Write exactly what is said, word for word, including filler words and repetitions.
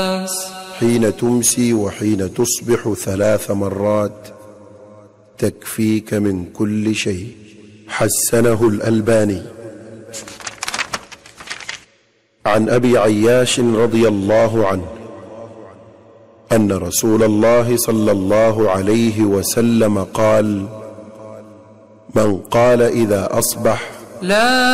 حين تمسي وحين تصبح ثلاث مرات تكفيك من كل شيء. حسنه الألباني. عن أبي عياش رضي الله عنه أن رسول الله صلى الله عليه وسلم قال: من قال إذا أصبح لا